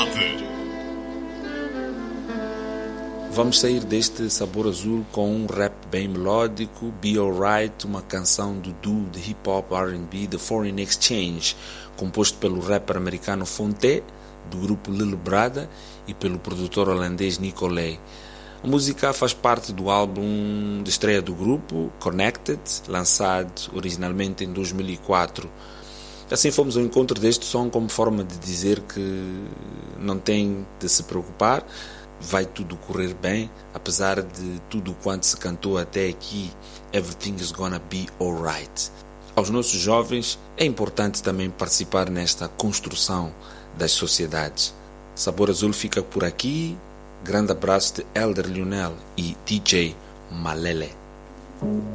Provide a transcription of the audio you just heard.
Rock. Vamos sair deste Sabor Azul com um rap bem melódico, Be Alright, uma canção do duo de hip-hop R&B The Foreign Exchange, composto pelo rapper americano Phonte, do grupo Lil Brada, e pelo produtor holandês Nicolay. A música faz parte do álbum de estreia do grupo, Connected, lançado originalmente em 2004. Assim fomos ao encontro deste som como forma de dizer que não tem de se preocupar, vai tudo correr bem, apesar de tudo quanto se cantou até aqui, everything is gonna be alright. Aos nossos jovens é importante também participar nesta construção das sociedades. Sabor Azul fica por aqui. Grande abraço de Elder Lionel e DJ Malele.